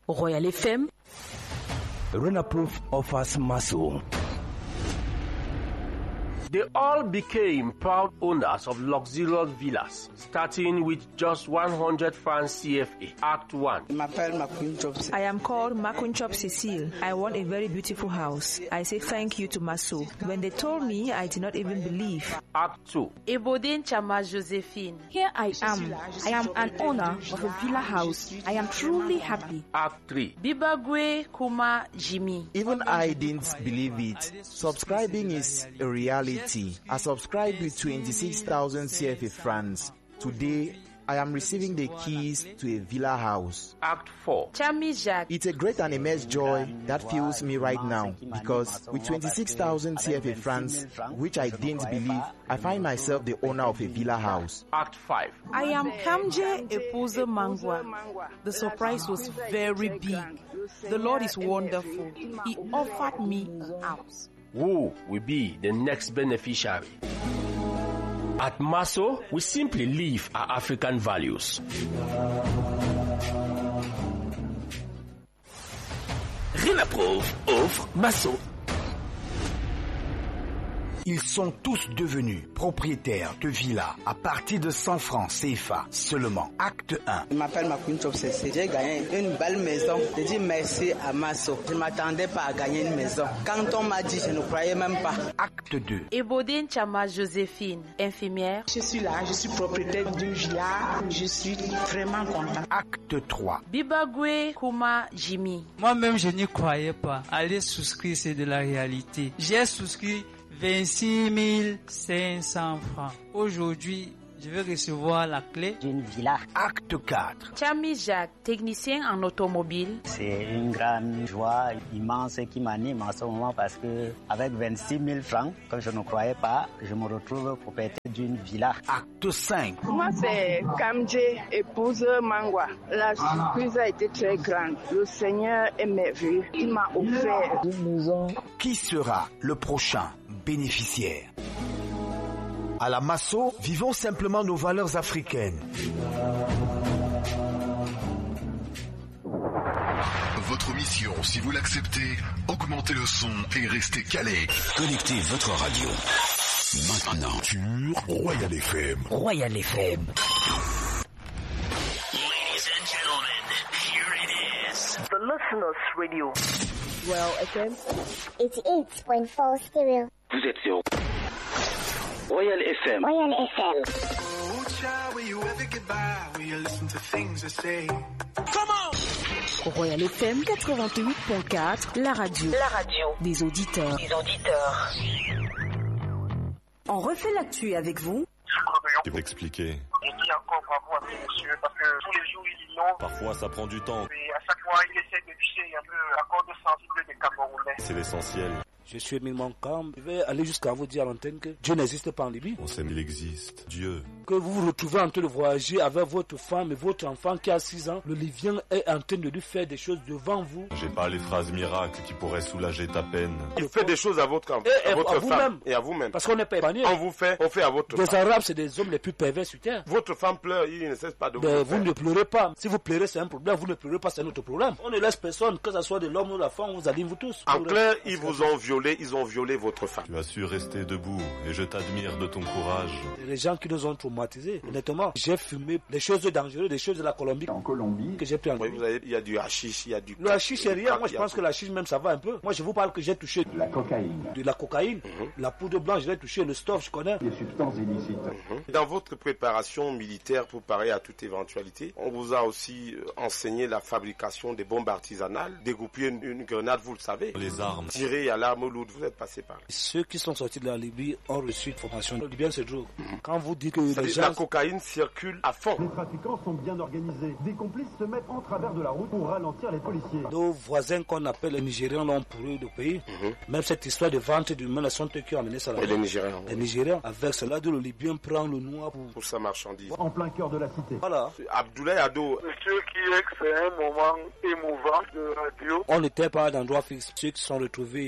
Royal FM. Renaproof offers Maso. They all became proud owners of luxurious villas, starting with just 100 francs CFA. Act 1. I am called Makunchop Cecile. I want a very beautiful house. I say thank you to Maso. When they told me, I did not even believe. Act 2. Ebodin Chama Josephine. Here I am. I am an owner of a villa house. I am truly happy. Act 3. Bibagwe Kuma Jimmy. Even I didn't believe it. Subscribing is a reality. I subscribed with 26,000 CFA francs. Today, I am receiving the keys to a villa house. Act 4. Chami Jacques. It's a great and immense joy that fills me right now because with 26,000 CFA francs, which I didn't believe, I find myself the owner of a villa house. Act 5. I am Kamje Epoze Mangwa. The surprise was very big. The Lord is wonderful. He offered me a house. Who will be the next beneficiary? At Maso, we simply live our African values. Renaproof offre Maso. Ils sont tous devenus propriétaires de villas à partir de 100 francs CFA seulement. Acte 1. Je m'appelle Makunchop Cecile. J'ai gagné une belle maison. Je dis merci à Maso. Je ne m'attendais pas à gagner une maison. Quand on m'a dit, je ne croyais même pas. Acte 2. Ebodin Chama Josephine, infirmière. Je suis là, je suis propriétaire d'une villa. Je suis vraiment content. Acte 3. Bibagwe Kuma Jimmy. Moi-même, je n'y croyais pas. Aller souscrire, c'est de la réalité. J'ai souscrit 26 500 francs. Aujourd'hui, je vais recevoir la clé d'une villa. Acte 4. Chami Jacques, technicien en automobile. C'est une grande joie immense qui m'anime en ce moment parce que avec 26 000 francs, comme je ne croyais pas, je me retrouve propriétaire d'une villa. Acte 5. Moi, c'est Kamje, épouse Mangwa. La surprise a été très grande. Le Seigneur est merveilleux. Il m'a offert une maison. Qui sera le prochain bénéficiaire? À la Maso, vivons simplement nos valeurs africaines. Votre mission, si vous l'acceptez, augmentez le son et restez calé. Connectez votre radio. Maintenant sur Royal FM. Royal FM. Ladies and gentlemen, here it is. The Listeners Radio. Royal FM. 88.4 stereo. Vous êtes sur Royal FM. Royal FM. Oh, child, will you ever get by? Will you listen to things I say? Come on! Royal FM 88.4, la radio des auditeurs. On refait l'actu avec vous. Je vais expliquer. Je dis encore bravo à ce monsieur parce que tous les jours il innove. Parfois ça prend du temps. Et à chaque fois il essaie de toucher un peu la corde sensible des Camerounais. C'est l'essentiel. Je suis Emile Moncam. Je vais aller jusqu'à vous dire à l'antenne que Dieu n'existe pas en Libye. On sait qu'il existe, Dieu. Que vous vous retrouvez en train de voyager avec votre femme et votre enfant qui a 6 ans. Le Libyen est en train de lui faire des choses devant vous. J'ai pas les phrases miracles qui pourraient soulager ta peine. Il fait des choses à votre femme, à votre femme même. Et à vous-même. Parce qu'on n'est pas épargné. On fait à votre femme. Les Arabes, c'est des hommes les plus pervers sur terre. Votre femme pleure, il ne cesse pas de vous ne pleurez pas. Si vous pleurez, c'est un problème. Vous ne pleurez pas, c'est notre problème. On ne laisse personne, que ce soit de l'homme ou de la femme, on vous aligne vous tous. En clair, ils vous ont violé, ils ont violé votre femme. Tu as su rester debout et je t'admire de ton courage. Les gens qui nous ont traumatisés, honnêtement, j'ai fumé des choses dangereuses, des choses de la Colombie. En Colombie que j'ai pris en oui, il y a du hashish, il y a du... Le hashish, c'est rien. Moi, je pense que le hashish même, ça va un peu. Moi, je vous parle que j'ai touché de la cocaïne. De la cocaïne, la poudre blanche, j'ai touché, le stuff, je connais. Des substances illicites. Dans votre préparation militaire pour parer à toute éventualité, on vous a aussi enseigné la fabrication des bombes artisanales. Découper une grenade, vous le savez. Les armes. Tirer à l'arme lourde, vous êtes passé par là. Ceux qui sont sortis de la Libye ont reçu une formation. Le Libyen, c'est dur. Quand vous dites que les gens... La cocaïne circule à fond. Les trafiquants sont bien organisés. Des complices se mettent en travers de la route pour ralentir les policiers. Nos voisins qu'on appelle les Nigérians l'ont pour eux de pays. Même cette histoire de vente d'humains, sont eux qui ont amené ça là. Et les Nigérians. Les Nigérians. Avec cela, le Libyen prend le noir pour sa marchandise. En plein cœur de la cité. Voilà. Abdoulaye Ado. Monsieur Kiek, c'est un moment émouvant de radio. On n'était pas à d'endroit fixe. Ceux qui sont retrouvés administrateurs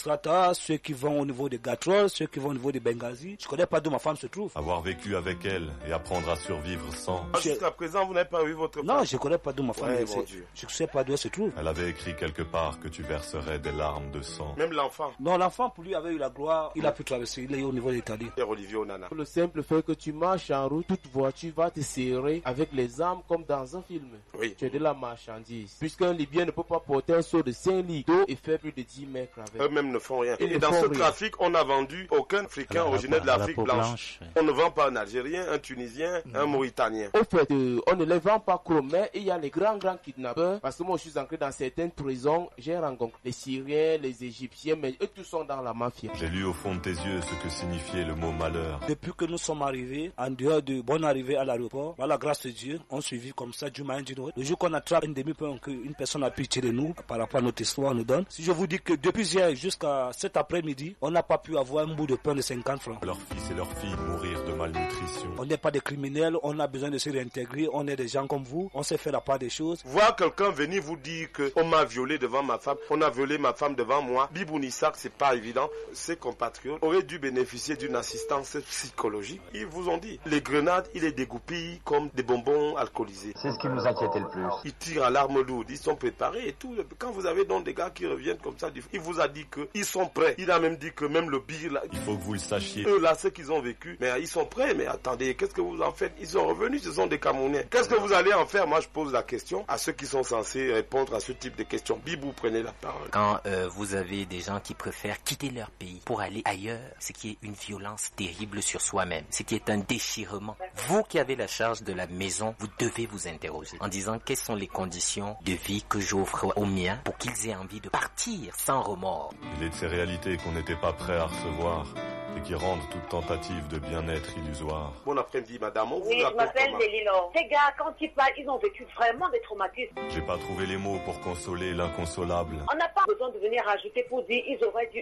Misrata, ceux qui vont au niveau de Gatrol, ceux qui vont au niveau de Benghazi. Je connais pas d'où ma femme se trouve. Avoir vécu avec elle et apprendre à survivre sans. Jusqu'à présent, vous n'avez pas vu votre femme? Non, je connais pas d'où ma femme mon Dieu. Je sais pas d'où elle se trouve. Elle avait écrit quelque part que tu verserais des larmes de sang. Même l'enfant? Non, l'enfant pour lui avait eu la gloire. Il a pu traverser. Il est au niveau de l'Italie. Et Olivier Onana. Le simple fait que tu marches en route, toute voiture va te serrer avec les armes comme dans un film. Oui. Tu es de la marchandise. Puisqu'un Libyen ne peut pas porter un seau de 5 litres d'eau et faire plus de 10 mètres avec. Eux-mêmes ne font rien. Et dans ce trafic, on n'a vendu aucun Africain originaire de l'Afrique blanche. On ne vend pas un Algérien, un Tunisien, un Mauritanien. Au fait, on ne les vend pas gros, mais il y a les grands kidnappeurs. Parce que moi, je suis ancré dans certaines prisons. J'ai rencontré les Syriens, les Égyptiens, mais eux tous sont dans la mafia. J'ai lu au fond de tes yeux ce que signifiait le mot malheur. Depuis que nous sommes arrivés, en dehors de bonne arrivée à l'aéroport, par la grâce de Dieu, on suivi comme ça, Dieu m'a indiqué. Le jour qu'on attrape une demi-point qu'une personne a pitié de nous, par rapport à notre histoire, nous donne. Si je vous dis que depuis hier jusqu'à cet après-midi, on n'a pas pu avoir un bout de pain de 50 francs. Leurs fils et leurs filles mourir de malnutrition. On n'est pas des criminels, on a besoin de se réintégrer, on est des gens comme vous, on sait faire la part des choses. Voir quelqu'un venir vous dire qu'on m'a violé devant ma femme, on a violé ma femme devant moi, Bibou Nissak, c'est pas évident. Ses compatriotes auraient dû bénéficier d'une assistance psychologique. Ils vous ont dit, les grenades, ils les dégoupillent comme des bonbons alcoolisés. C'est ce qui nous inquiétait le plus. Ils tirent à l'arme lourde, ils sont préparés et tout. Quand vous avez donc des gars qui reviennent comme ça, il vous a dit qu'ils sont prêts. Il a même dit que même le bir là, il faut que vous le sachiez. Eux là, ceux qu'ils ont vécu, mais ils sont prêts. Mais attendez, qu'est-ce que vous en faites? Ils sont revenus, ce sont des Camerounais. Qu'est-ce que vous allez en faire? Moi, je pose la question à ceux qui sont censés répondre à ce type de questions. Bibou, prenez la parole. Quand vous avez des gens qui préfèrent quitter leur pays pour aller ailleurs, ce qui est une violence terrible sur soi-même, ce qui est un déchirement. Vous qui avez la charge de la maison, vous devez vous interroger en disant quelles sont les conditions de vie que j'offre aux miens pour qu'ils aient envie de partir sans remords. Il est de ces réalités qu'on n'était pas prêt à recevoir et qui rendent toute tentative de bien-être illusoire. Bon après-midi, madame. Oui, je m'appelle Lélilo. Ces gars, quand ils parlent, ils ont vécu vraiment des traumatismes. J'ai pas trouvé les mots pour consoler l'inconsolable. On n'a pas besoin de venir rajouter pour dire ils auraient dû.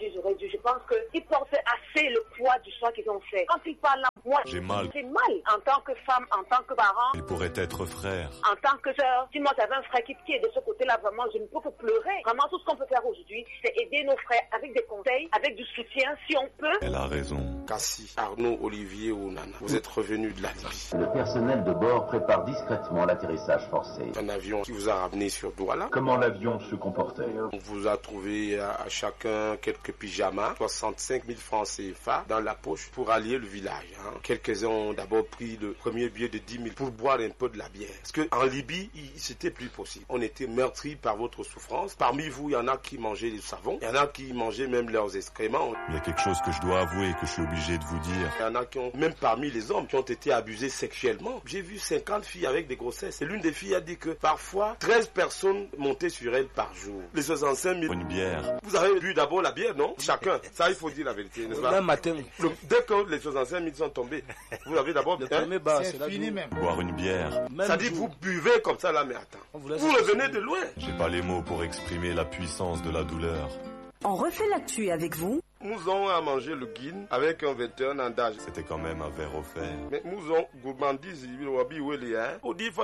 Je pense qu'ils portent assez le poids du choix qu'ils ont fait. Quand ils parlent là, moi, j'ai mal. C'est mal en tant que femme, en tant que parent. Il pourrait être frère. En tant que sœur, si moi j'avais un frère qui est de ce côté-là, vraiment, je ne peux que pleurer. Vraiment, tout ce qu'on peut faire aujourd'hui, c'est aider nos frères avec des conseils, avec du soutien, si on peut. Elle a raison. Cassie, Arnaud, Olivier ou Nana, vous êtes revenus de la Libye. Le personnel de bord prépare discrètement l'atterrissage forcé. Un avion qui vous a ramené sur Douala. Comment l'avion se comportait? On vous a trouvé à chacun quelques pyjamas, 65 000 francs CFA dans la poche pour allier le village. Quelques-uns ont d'abord pris le premier billet de 10 000 pour boire un peu de la bière. Parce qu'en Libye, c'était plus possible. On était meurtris par votre souffrance. Parmi vous, il y en a qui mangeaient du savon. Il y en a qui mangeaient même leurs excréments. Il y a quelque chose que je dois avouer, que je suis obligé de vous dire. Il y en a qui ont, même parmi les hommes, qui ont été abusés sexuellement. J'ai vu 50 filles avec des grossesses. Et l'une des filles a dit que parfois, 13 personnes montaient sur elle par jour. Les 65 000... Une bière. Vous avez bu d'abord la bière, non? Chacun. Ça, il faut dire la vérité, n'est-ce pas? Le matin. Dès que les 65 000 sont tombés, vous avez d'abord... C'est fini même. Boire une bière. Ça dit, vous buvez comme ça là, mais attends. Vous revenez de loin. J'ai pas les mots pour exprimer la puissance de la douleur. On refait l'actu avec vous. Mouzon a mangé le guine avec un 21 ans d'âge. C'était quand même un verre offert. Mais Mouzon, gourmandise, il va oublier, hein. On dit,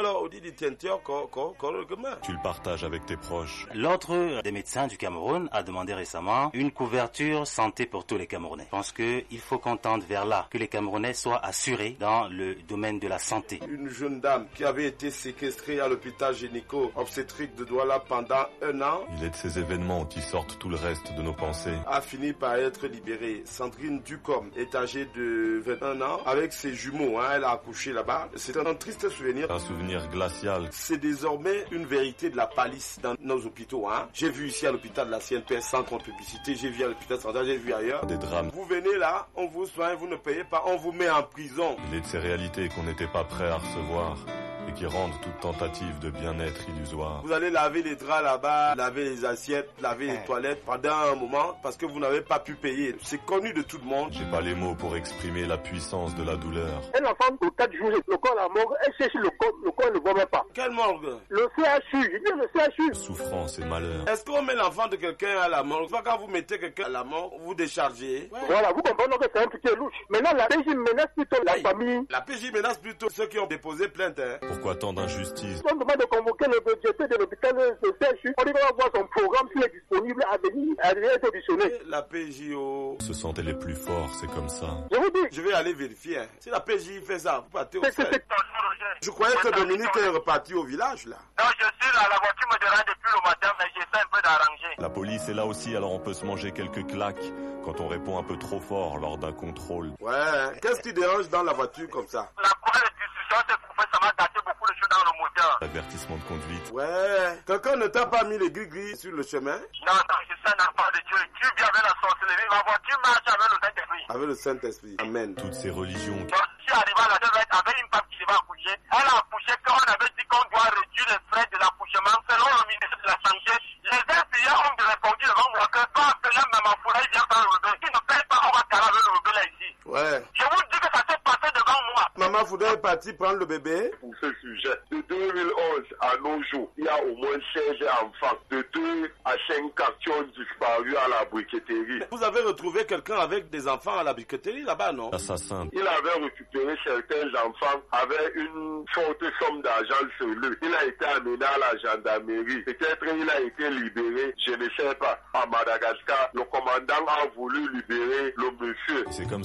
tu le partages avec tes proches. L'Ordre des médecins du Cameroun a demandé récemment une couverture santé pour tous les Camerounais. Je pense qu'il faut qu'on tende vers là, que les Camerounais soient assurés dans le domaine de la santé. Une jeune dame qui avait été séquestrée à l'hôpital gynéco-obstétrique de Douala pendant 1 an. Il est de ces événements qui sortent tout le reste de nos pensées. A fini par être libérée. Sandrine Ducom est âgée de 21 ans avec ses jumeaux. Elle a accouché là-bas. C'est un triste souvenir. Un souvenir glacial. C'est désormais une vérité de la palisse dans nos hôpitaux. J'ai vu ici à l'hôpital de la CNPS sans contre publicité. J'ai vu à l'hôpital central, j'ai vu ailleurs. Des drames. Vous venez là, on vous soigne, vous ne payez pas, on vous met en prison. Il est de ces réalités qu'on n'était pas prêt à recevoir et qui rendent toute tentative de bien-être illusoire. Vous allez laver les draps là-bas, laver les assiettes, laver les toilettes pendant un moment parce que vous n'avez pas pu payer. C'est connu de tout le monde. J'ai pas les mots pour exprimer la puissance de la douleur. Un enfant de 4 jours, le corps à la morgue, elle cherche le corps ne voit même pas. Quelle morgue? Le CHU, je dis le CHU. Souffrance et malheur. Est-ce qu'on met l'enfant de quelqu'un à la morgue? Soit quand vous mettez quelqu'un à la morgue, vous déchargez. Ouais. Voilà, vous comprenez que c'est un petit louche. Maintenant, la PJ menace plutôt la famille. La PJ menace plutôt ceux qui ont déposé plainte. Pourquoi tant d'injustice? On demande de convoquer le budget de l'hôpital de CHU. On dit qu'on va voir son programme qui est disponible à venir être auditionné. La PJO se sentait les plus forts, c'est comme ça. Je vous dis, je vais aller vérifier. Si la PJ fait ça, vous partez au frère. Je croyais que Dominique est reparti au village là. Non, je suis là, la voiture me dérange depuis le matin, mais j'essaie un peu d'arranger. La police est là aussi, alors on peut se manger quelques claques quand on répond un peu trop fort lors d'un contrôle. Ouais, qu'est-ce qui dérange dans la voiture comme ça? La couleur de discussion, c'est pour faire ça m'a gâté beaucoup de choses dans le moteur. Avertissement de conduite. Ouais, quelqu'un ne t'a pas mis les gris-gris sur le chemin? Non, je suis un enfant de Dieu. Dieu vient avec la sorcellerie. Ma voiture marche avec le Saint-Esprit. Avec le Saint-Esprit, amen. Toutes ces religions. Donc, je suis arrivé à la tête avec une femme qui va accoucher. Elle a accouché quand on avait dit qu'on doit réduire les frais de l'accouchement selon le ministère de la Santé. Les infirmières ont répondu devant moi que pas appeler Maman Foula, il vient faire le bébé. S'il ne paye pas, on va carrer le bébé là ici. Ouais. Je vous dis que ça s'est passé devant moi. Maman Fouda est partie prendre le bébé. Pour ce sujet, de 2011 à nos jours, il y a au moins 16 enfants de 2 à 5 ans qui ont disparu à la briqueterie. Vous avez retrouvé quelqu'un avec des enfants à la briqueterie là-bas, non? Assassin. Il avait récupéré certains enfants avec une forte somme d'argent sur lui. Il a été amené à la gendarmerie. Peut-être il a été libéré, je ne sais pas. À Madagascar, le commandant a voulu libérer le monsieur. C'est comme